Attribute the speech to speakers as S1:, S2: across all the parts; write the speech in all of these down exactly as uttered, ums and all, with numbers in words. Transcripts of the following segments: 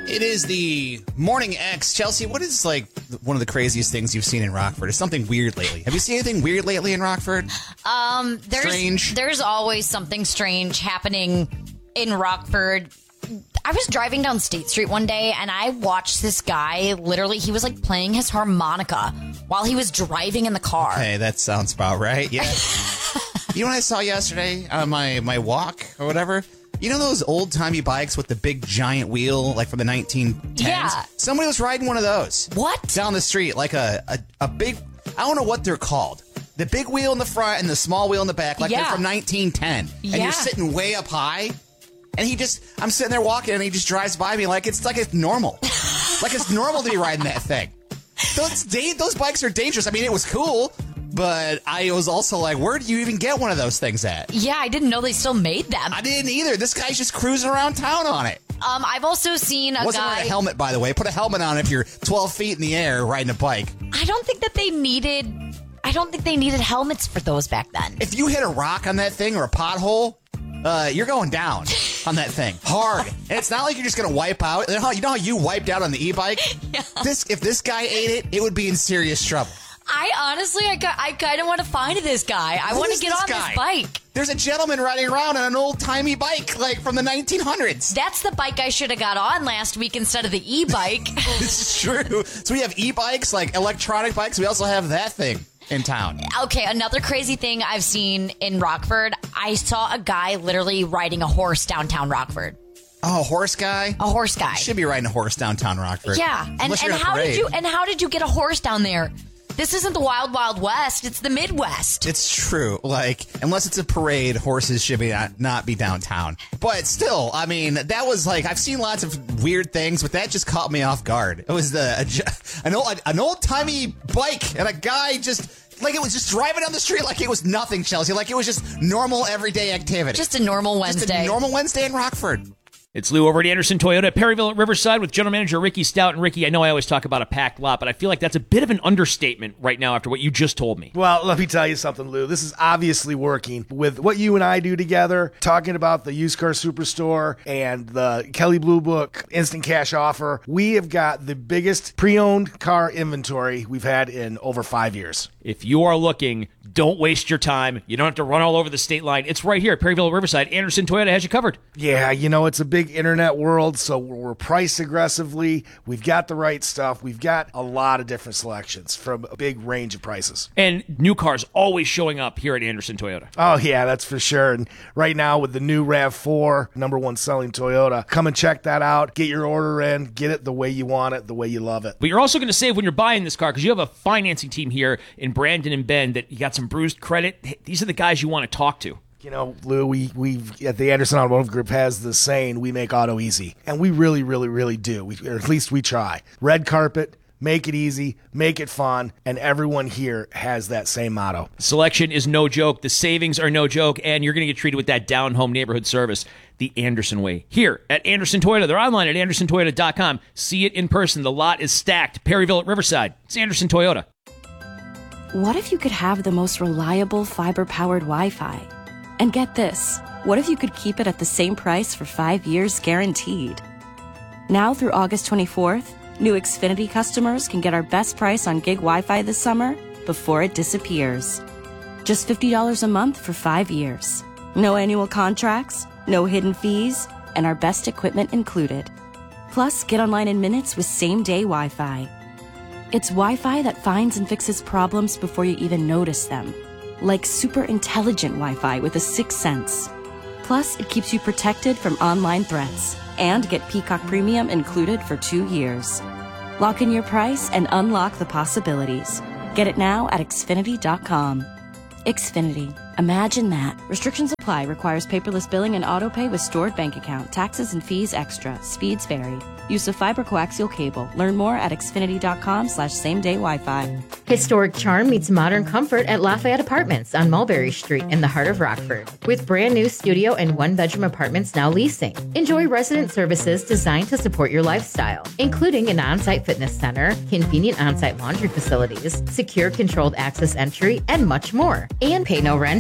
S1: It is the Morning X. Chelsea, what is like one of the craziest things you've seen in Rockford? Is something weird lately? Have you seen anything weird lately in Rockford?
S2: Um, there's,
S1: strange?
S2: There's always something strange happening in Rockford. I was driving down State Street one day and I watched this guy, literally, he was like playing his harmonica while he was driving in the car.
S1: Hey, that sounds about right, yeah. You know what I saw yesterday on my, my walk or whatever? You know those old-timey bikes with the big giant wheel, like from the nineteen tens?
S2: Yeah.
S1: Somebody was riding one of those.
S2: What?
S1: Down the street, like a, a, a big, I don't know what they're called. The big wheel in the front and the small wheel in the back, like
S2: yeah.
S1: they're from nineteen ten. And
S2: yeah.
S1: you're sitting way up high. And he just, I'm sitting there walking and he just drives by me like it's like it's normal. Like it's normal to be riding that thing. Those, those bikes are dangerous. I mean, it was cool. But I was also like, where do you even get one of those things at?
S2: Yeah, I didn't know they still made them.
S1: I didn't either. This guy's just cruising around town on it.
S2: Um, I've also seen a
S1: Wasn't
S2: guy...
S1: wearing a helmet, by the way. Put a helmet on if you're twelve feet in the air riding a bike.
S2: I don't think that they needed... I don't think they needed helmets for those back then.
S1: If you hit a rock on that thing or a pothole, uh, you're going down on that thing. Hard. And it's not like you're just going to wipe out. You know how, you know how you wiped out on the e-bike?
S2: Yeah.
S1: This, if this guy ate it, it would be in serious trouble.
S2: I honestly, I, I kind of want to find this guy. I
S1: Who
S2: want
S1: is
S2: to get
S1: this
S2: on
S1: guy?
S2: this bike.
S1: There's a gentleman riding around on an old-timey bike, like from the nineteen hundreds.
S2: That's the bike I should have got on last week instead of the e-bike.
S1: This is true. So we have e-bikes, like electronic bikes. We also have that thing in town.
S2: Okay, another crazy thing I've seen in Rockford. I saw a guy literally riding a horse downtown Rockford.
S1: Oh, a horse guy?
S2: A horse guy.
S1: You should be riding a horse downtown Rockford.
S2: Yeah, and,
S1: Unless
S2: and
S1: you're at a
S2: how
S1: parade.
S2: did you and how did you get a horse down there? This isn't the Wild Wild West. It's the Midwest.
S1: It's true. Like, unless it's a parade, horses should be not, not be downtown. But still, I mean, that was like, I've seen lots of weird things, but that just caught me off guard. It was the a, an old an old timey bike and a guy just like it was just driving down the street like it was nothing, Chelsea. Like it was just normal everyday activity.
S2: Just a normal Wednesday.
S1: Just a normal Wednesday in Rockford.
S3: It's Lou over at Anderson Toyota at Perryville at Riverside with General Manager Ricky Stout. And Ricky, I know I always talk about a packed lot, but I feel like that's a bit of an understatement right now after what you just told me.
S4: Well, let me tell you something, Lou. This is obviously working. With what you and I do together, talking about the used car superstore and the Kelley Blue Book instant cash offer, we have got the biggest pre-owned car inventory we've had in over five years.
S3: If you are looking, don't waste your time. You don't have to run all over the state line. It's right here at Perryville at Riverside. Anderson Toyota has you covered.
S4: Yeah, you know, it's a big internet world, so we're priced aggressively. We've got the right stuff. We've got a lot of different selections from a big range of prices.
S3: And new cars always showing up here at Anderson Toyota.
S4: Oh, yeah, that's for sure. And right now with the new RAV four, number one selling Toyota, come and check that out. Get your order in. Get it the way you want it, the way you love it.
S3: But you're also going to save when you're buying this car because you have a financing team here in Brandon and Bend that you got some bruised credit. These are the guys you want to talk to.
S4: You know, Lou, we we at the Anderson Automotive Group has the saying, we make auto easy. And we really, really, really do. We, or at least we try. Red carpet, make it easy, make it fun, and everyone here has that same motto.
S3: Selection is no joke. The savings are no joke, and you're going to get treated with that down-home neighborhood service the Anderson way. Here at Anderson Toyota. They're online at anderson toyota dot com. See it in person. The lot is stacked. Perryville at Riverside. It's Anderson Toyota.
S5: What if you could have the most reliable fiber-powered Wi-Fi? And get this, what if you could keep it at the same price for five years guaranteed? Now through August twenty-fourth, new Xfinity customers can get our best price on gig Wi-Fi this summer before it disappears. Just fifty dollars a month for five years. No annual contracts, no hidden fees, and our best equipment included. Plus, get online in minutes with same-day Wi-Fi. It's Wi-Fi that finds and fixes problems before you even notice them. Like super intelligent Wi-Fi with a sixth sense. Plus, it keeps you protected from online threats. And get Peacock Premium included for two years. Lock in your price and unlock the possibilities. Get it now at Xfinity dot com. Xfinity. Imagine that. Restrictions apply. Requires paperless billing and autopay with stored bank account. Taxes and fees extra. Speeds vary. Use of fiber coaxial cable. Learn more at Xfinity dot com slash same day Wi-Fi.
S6: Historic charm meets modern comfort at Lafayette Apartments on Mulberry Street in the heart of Rockford. With brand new studio and one-bedroom apartments now leasing. Enjoy resident services designed to support your lifestyle, including an on-site fitness center, convenient on-site laundry facilities, secure controlled access entry, and much more. And pay no rent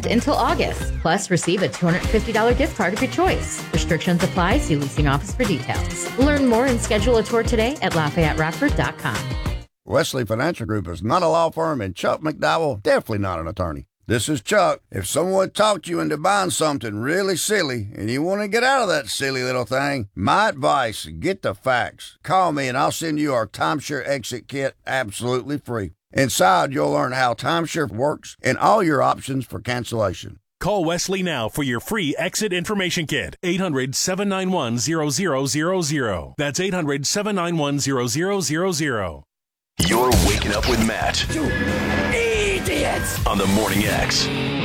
S6: valid until August. Plus, receive a two hundred fifty dollars gift card of your choice. Restrictions apply. See leasing office for details. Learn more and schedule a tour today at Lafayette Rockford dot com.
S7: Wesley Financial Group is not a law firm, and Chuck McDowell definitely not an attorney. This is Chuck. If someone talked you into buying something really silly and you want to get out of that silly little thing, my advice, get the facts. Call me and I'll send you our timeshare exit kit absolutely free. Inside, you'll learn how timeshare works and all your options for cancellation.
S8: Call Wesley now for your free exit information kit. eight hundred, seven nine one, zero zero zero zero. That's eight hundred, seven nine one, zero zero zero zero.
S9: You're waking up with Matt. You idiots! On the Morning X.